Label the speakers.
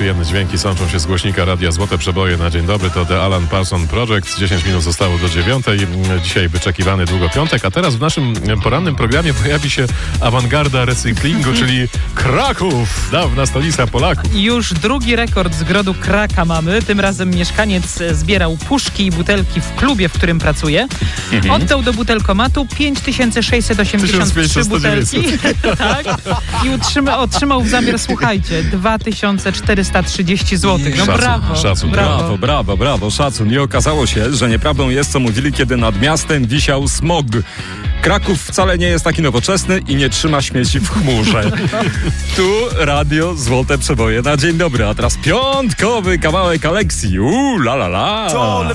Speaker 1: przyjemne dźwięki sączą się z głośnika Radia Złote Przeboje na dzień dobry. To The Alan Parsons Project. 10 minut zostało do 9. Dzisiaj wyczekiwany długo piątek, a teraz w naszym porannym programie pojawi się awangarda recyklingu, czyli Kraków, dawna stolica Polaków.
Speaker 2: Już drugi rekord z grodu Kraka mamy. Tym razem mieszkaniec zbierał puszki i butelki w klubie, w którym pracuje. Oddał do butelkomatu 5683 butelki. Tak. I otrzymał w zamiar, słuchajcie, 2430 zł. No
Speaker 1: Szacun.
Speaker 3: Brawo, szacun. I okazało się, że nieprawdą jest, co mówili, kiedy nad miastem wisiał smog. Kraków wcale nie jest taki nowoczesny i nie trzyma śmieci w chmurze. Tu Radio Złote Przeboje na dzień dobry, a teraz piątkowy kawałek Aleksji. La la la.